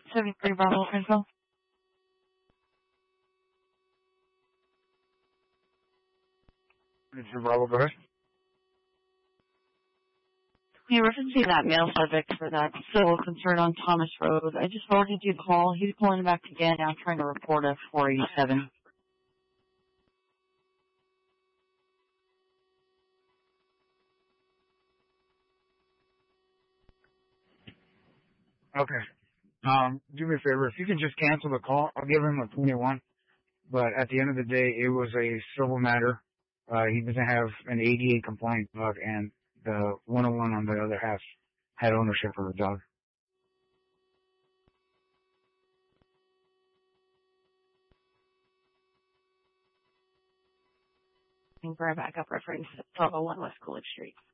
73 Bravo Info. Mr. Bravo, go ahead. Hey, referencing that male subject for that civil concern on Thomas Road, I just forwarded you the call. He's calling back again now trying to report a 487. Okay. Do me a favor. If you can just cancel the call, I'll give him a 21. But at the end of the day, it was a civil matter. He doesn't have an ADA compliant dog, and the 101 on the other half had ownership of the dog. And for a backup reference, 1201 West Coolidge Street.